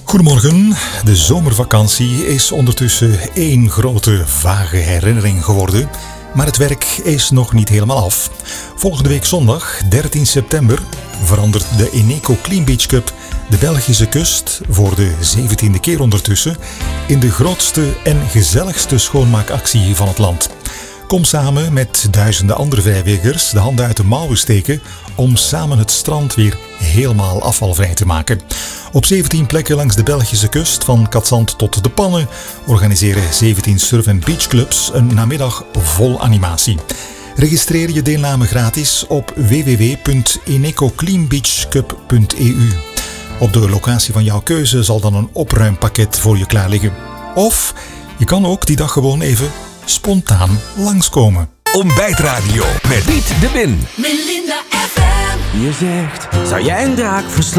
Goedemorgen. De zomervakantie is ondertussen één grote vage herinnering geworden, maar het werk is nog niet helemaal af. Volgende week zondag, 13 september, verandert de Eneco Clean Beach Cup de Belgische kust voor de 17e keer ondertussen in de grootste en gezelligste schoonmaakactie van het land. Kom samen met duizenden andere vrijwilligers de handen uit de mouwen steken om samen het strand weer helemaal afvalvrij te maken. Op 17 plekken langs de Belgische kust, van Katzand tot De Pannen, organiseren 17 surf- en beachclubs een namiddag vol animatie. Registreer je deelname gratis op www.enecocleanbeachcup.eu. Op de locatie van jouw keuze zal dan een opruimpakket voor je klaar liggen. Of je kan ook die dag gewoon even spontaan langskomen. Ontbijtradio met Piet de Win. Melinda FM. Je zegt, zou jij een draak verslaan?